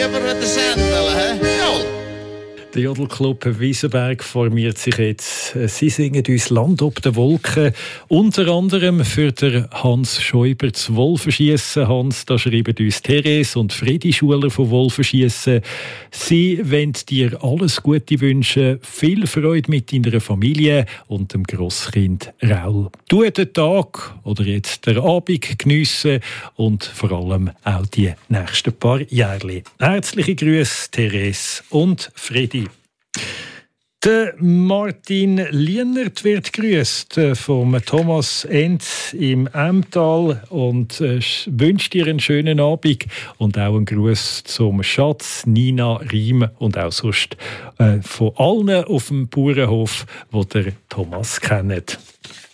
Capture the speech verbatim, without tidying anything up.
Aber mit den Sändeln, hä? Jawohl. Der Jodelclub Wiesenberg formiert sich jetzt. Sie singen uns Land ob den Wolken. Unter anderem für den Hans Schäuber das Wolfenschiessen. Hans, da schreiben uns Therese und Fredi Schuler von Wolfenschiessen. Sie wollen dir alles Gute wünschen, viel Freude mit deiner Familie und dem Grosskind Raul. Du den Tag oder jetzt den Abend geniessen und vor allem auch die nächsten paar Jahre. Herzliche Grüße, Therese und Fredi. Der Martin Lienert wird grüßt vom Thomas Enz im Emmental und äh, wünscht dir einen schönen Abend und auch einen Gruß zum Schatz Nina Riem und auch sonst äh, von allen auf dem Bauernhof, die der Thomas kennt.